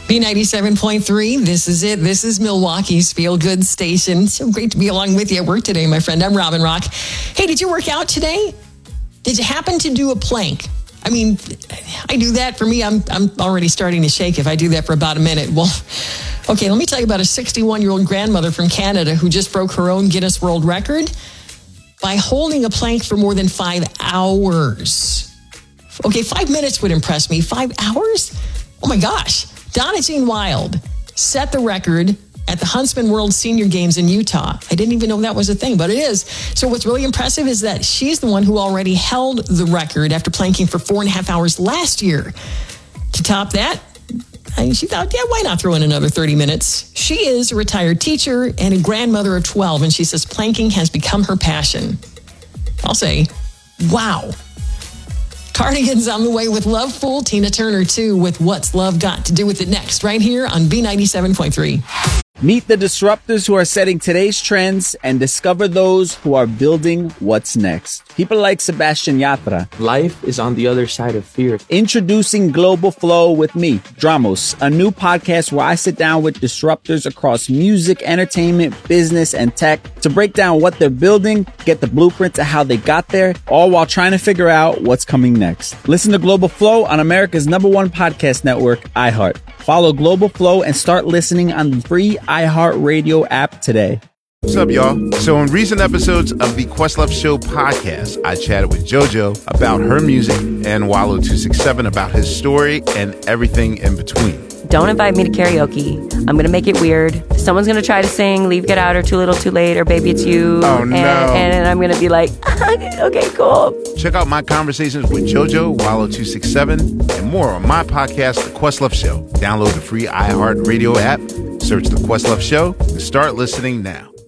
B97.3, this is it. This is Milwaukee's Feel Good Station. So great to be along with you at work today, my friend. I'm Robin Rock. Hey, did you work out today? Did you happen to do a plank? I mean, I do that. For me, I'm already starting to shake if I do that for about a minute. Well, okay, let me tell you about a 61-year-old grandmother from Canada who just broke her own Guinness World Record by holding a plank for more than 5 hours. Okay, 5 minutes would impress me. 5 hours? Oh my gosh. Donna Jean Wild set the record at the Huntsman World Senior Games in Utah. I didn't even know that was a thing, but it is. So what's really impressive is that she's the one who already held the record after planking for 4.5 hours last year. To top that, she thought, yeah, why not throw in another 30 minutes? She is a retired teacher and a grandmother of 12, and she says planking has become her passion. I'll say, wow. Cardigan's on the way with Love Fool. Tina Turner, too, with What's Love Got to Do with It next, right here on B97.3. Meet the disruptors who are setting today's trends and discover those who are building what's next. People like Sebastian Yatra. Life is on the other side of fear. Introducing Global Flow with me, Dramos, a new podcast where I sit down with disruptors across music, entertainment, business, and tech to break down what they're building, get the blueprints of how they got there, all while trying to figure out what's coming next. Listen to Global Flow on America's #1 podcast network, iHeart. Follow Global Flow and start listening on the free iHeartRadio app today. What's up, y'all? So in recent episodes of the Questlove Show podcast, I chatted with JoJo about her music and Wallo267 about his story and everything in between. Don't invite me to karaoke. I'm going to make it weird. Someone's going to try to sing Leave, Get Out, or Too Little, Too Late, or Baby It's You. Oh, no. And I'm going to be like, okay, cool. Check out my conversations with JoJo, Wallo267, and more on my podcast, The Questlove Show. Download the free iHeartRadio app, search The Questlove Show, and start listening now.